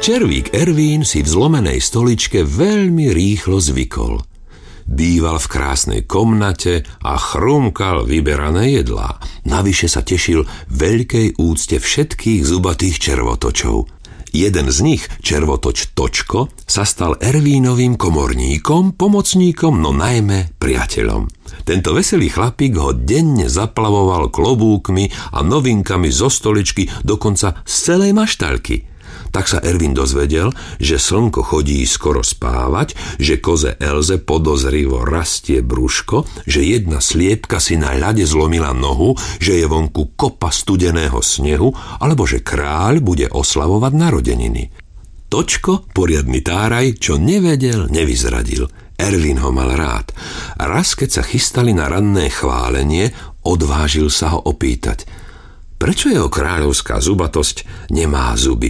Červík Ervín si v zlomenej stoličke veľmi rýchlo zvykol. Býval v krásnej komnate a chrumkal vyberané jedlá. Navyše sa tešil veľkej úcte všetkých zubatých červotočov. Jeden z nich, červotoč Točko, sa stal Ervínovým komorníkom, pomocníkom, no najmä priateľom. Tento veselý chlapík ho denne zaplavoval klobúkmi a novinkami zo stoličky, dokonca z celej maštaľky. Tak sa Ervín dozvedel, že slnko chodí skoro spávať, že koze Elze podozrivo rastie brúško, že jedna sliepka si na ľade zlomila nohu, že je vonku kopa studeného snehu, alebo že kráľ bude oslavovať narodeniny. Točko, poriadny táraj, čo nevedel, nevyzradil. Ervín ho mal rád. Raz, keď sa chystali na ranné chválenie, odvážil sa ho opýtať: prečo jeho kráľovská zubatosť nemá zuby?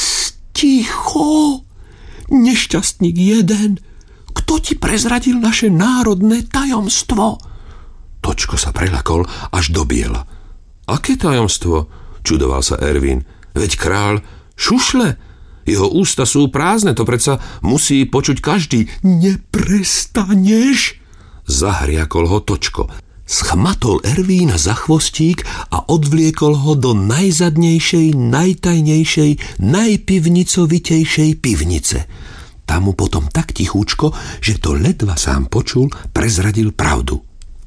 Ticho! Nešťastník jeden! Kto ti prezradil naše národné tajomstvo? Točko sa preľakol až do biela. Aké tajomstvo? Čudoval sa Ervín. Veď kráľ šušle. Jeho ústa sú prázdne, to predsa musí počuť každý. Neprestaneš? Zahriakol ho Točko. Schmatol Ervína za chvostík a odvliekol ho do najzadnejšej, najtajnejšej, najpivnicovitejšej pivnice. Tam mu potom tak tichúčko, že to ledva sám počul, prezradil pravdu.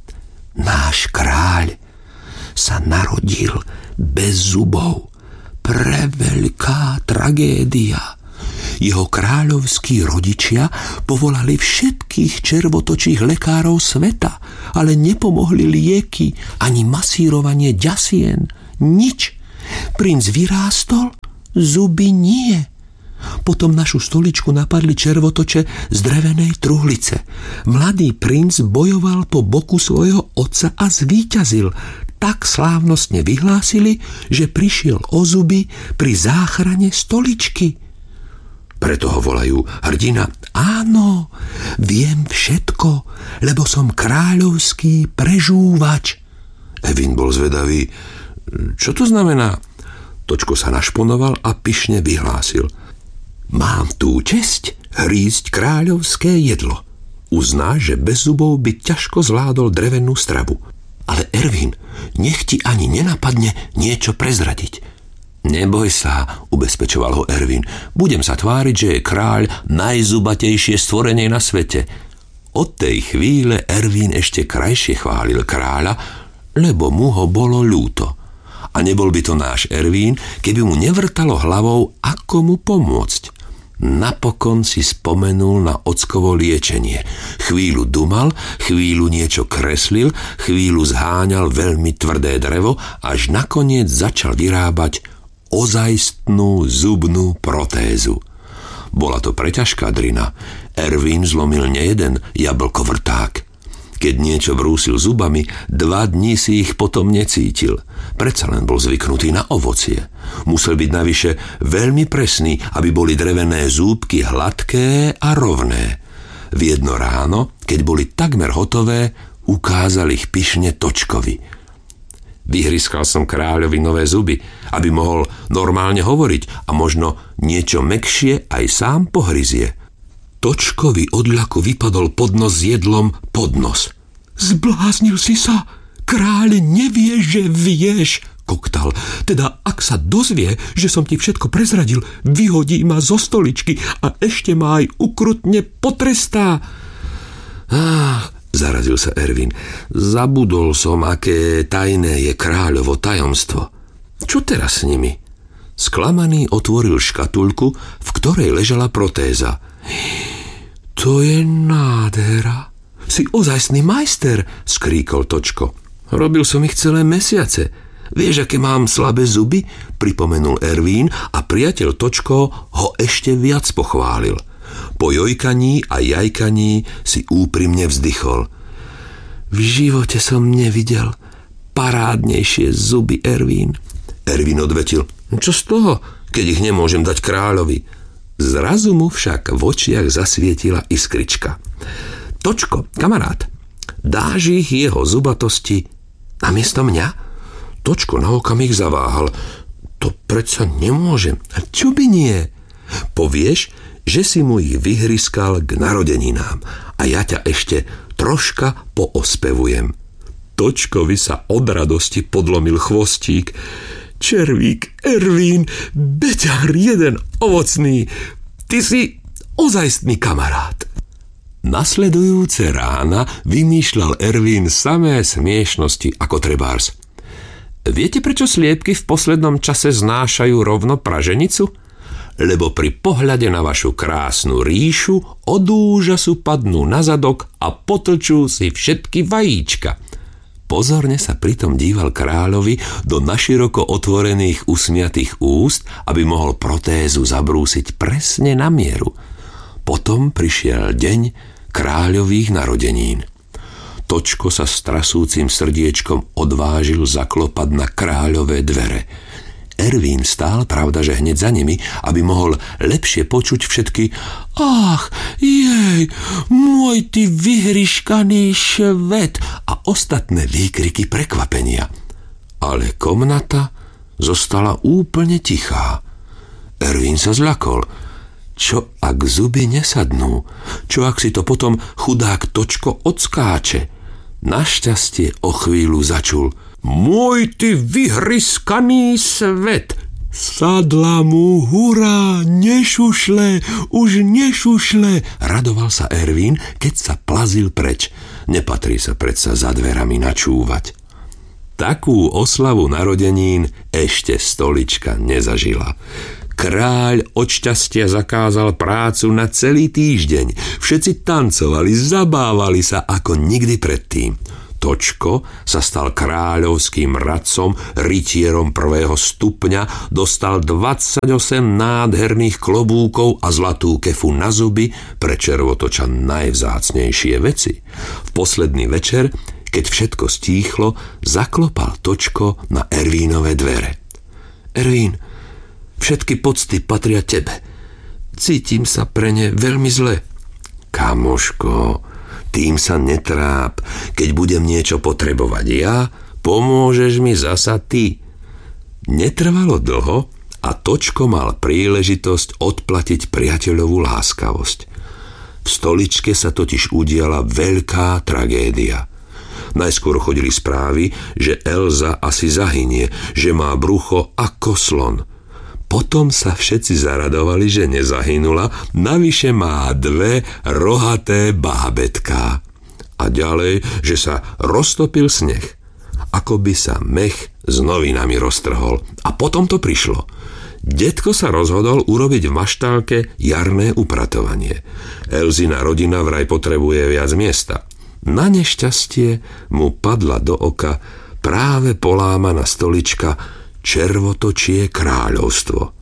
Náš kráľ sa narodil bez zubov. Preveľká tragédia. Jeho kráľovskí rodičia povolali všetkých červotočích lekárov sveta, ale nepomohli lieky ani masírovanie ďasien. Nič. Princ vyrástol, zuby nie. Potom našu stoličku napadli červotoče z drevenej truhlice. Mladý princ bojoval po boku svojho otca a zvíťazil. Tak slávnostne vyhlásili, že prišiel o zuby pri záchrane stoličky. Preto ho volajú hrdina. Áno, viem všetko, lebo som kráľovský prežúvač. Ervín bol zvedavý. Čo to znamená? Točko sa našponoval a pyšne vyhlásil. Mám tú česť hrísť kráľovské jedlo. Uzná, že bez zubov by ťažko zvládol drevenú stravu. Ale Ervín, nech ti ani nenapadne niečo prezradiť. Neboj sa, ubezpečoval ho Ervín. Budem sa tváriť, že je kráľ najzubatejšie stvorenie na svete. Od tej chvíle Ervín ešte krajšie chválil kráľa, lebo mu ho bolo ľúto. A nebol by to náš Ervín, keby mu nevrtalo hlavou, ako mu pomôcť. Napokon si spomenul na ockovo liečenie. Chvíľu dumal, chvíľu niečo kreslil, chvíľu zháňal veľmi tvrdé drevo, až nakoniec začal vyrábať ozajstnú zubnú protézu. Bola to preťažká drina. Ervín zlomil nejeden jablkovrták. Keď niečo brúsil zubami, 2 dní si ich potom necítil. Predsa len bol zvyknutý na ovocie. Musel byť navyše veľmi presný, aby boli drevené zúbky hladké a rovné. V jedno ráno, keď boli takmer hotové, ukázal ich pyšne Točkovi. Vyhryskal som kráľovi nové zuby, aby mohol normálne hovoriť a možno niečo mäkšie aj sám pohryzie. Točkovi od ľaku vypadol podnos s jedlom pod nos. Zbláznil si sa? Kráľ nevie, že vieš, koktal. Teda ak sa dozvie, že som ti všetko prezradil, vyhodí ma zo stoličky a ešte ma aj ukrutne potrestá. Zarazil sa Ervín. Zabudol som, aké tajné je kráľovo tajomstvo. Čo teraz s nimi? Sklamaný otvoril škatulku, v ktorej ležala protéza. To je nádhera. Si ozajstný majster, skríkol Točko. Robil som ich celé mesiace. Vieš, aké mám slabé zuby? Pripomenul Ervín a priateľ Točko ho ešte viac pochválil. Po jojkaní a jajkaní si úprimne vzdychol. V živote som nevidel parádnejšie zuby, Ervín. Ervín odvetil. Čo z toho, keď ich nemôžem dať kráľovi? Zrazu mu však v očiach zasvietila iskrička. Točko, kamarát, dáš ich jeho zubatosti namiesto mňa? Točko na okamih zaváhal. To predsa nemôžem. A čo by nie? Povieš, že si mu ich vyhryskal k narodeninám a ja ťa ešte troška poospevujem. Točkovi sa od radosti podlomil chvostík. Červík, Ervín, beťar jeden ovocný, ty si ozajstný kamarát. Nasledujúce rána vymýšľal Ervín samé smiešnosti ako trebárs. Viete, prečo sliepky v poslednom čase znášajú rovno praženicu? Lebo pri pohľade na vašu krásnu ríšu od úžasu padnú na zadok a potlčú si všetky vajíčka. Pozorne sa pritom díval kráľovi do naširoko otvorených usmiatých úst, aby mohol protézu zabrúsiť presne na mieru. Potom prišiel deň kráľových narodenín. Točko sa s trasúcim srdiečkom odvážil zaklopať na kráľové dvere. Ervín stál, pravda, že hneď za nimi, aby mohol lepšie počuť všetky ach, jej, môj ty vyhryškaný švet a ostatné výkriky prekvapenia. Ale komnata zostala úplne tichá. Ervín sa zľakol. Čo ak zuby nesadnú? Čo ak si to potom chudák Točko odskáče? Našťastie o chvíľu začul. Môj ty vyhryskaný svet! Sadla mu, hurá, nešušle, už nešušle, radoval sa Ervín, keď sa plazil preč. Nepatrí sa predsa za dverami načúvať. Takú oslavu narodenín ešte stolička nezažila. Kráľ od šťastia zakázal prácu na celý týždeň. Všetci tancovali, zabávali sa ako nikdy predtým. Točko sa stal kráľovským radcom, rytierom 1. stupňa, dostal 28 nádherných klobúkov a zlatú kefu na zuby, pre červotoča najvzácnejšie veci. V posledný večer, keď všetko stíchlo, zaklopal Točko na Ervínove dvere. Ervín, všetky pocty patria tebe. Cítim sa pre ne veľmi zle. Kamoško, tým sa netráp. Keď budem niečo potrebovať ja, pomôžeš mi zasa ty. Netrvalo dlho a Točko mal príležitosť odplatiť priateľovú láskavosť. V stoličke sa totiž udiala veľká tragédia. Najskôr chodili správy, že Elza asi zahynie, že má brucho ako slon. Potom sa všetci zaradovali, že nezahynula, navyše má 2 rohaté bábätká. A ďalej, že sa roztopil sneh, ako by sa mech s novinami roztrhol. A potom to prišlo. Detko sa rozhodol urobiť v maštálke jarné upratovanie. Elzina rodina vraj potrebuje viac miesta. Na nešťastie mu padla do oka práve polámaná stolička Červotočie kráľovstvo.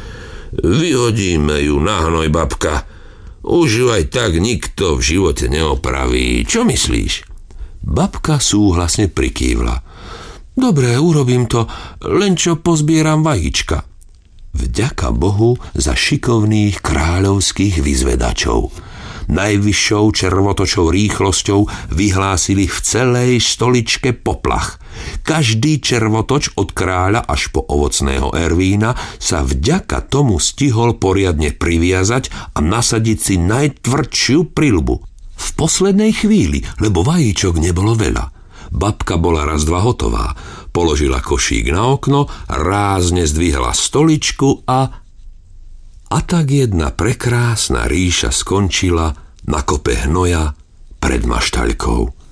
Vyhodíme ju na hnoj, babka. Už ju aj tak nikto v živote neopraví. Čo myslíš? Babka súhlasne prikývla. Dobre, urobím to, len čo pozbieram vajíčka. Vďaka Bohu za šikovných kráľovských vyzvedačov. Najvyššou červotočou rýchlosťou vyhlásili v celej stoličke poplach. Každý červotoč od kráľa až po ovocného Ervína sa vďaka tomu stihol poriadne priviazať a nasadiť si najtvrdšiu prilbu. V poslednej chvíli, lebo vajíčok nebolo veľa. Babka bola raz dva hotová. Položila košík na okno, rázne zdvihla stoličku a tak jedna prekrásna ríša skončila na kope hnoja pred maštaľkou.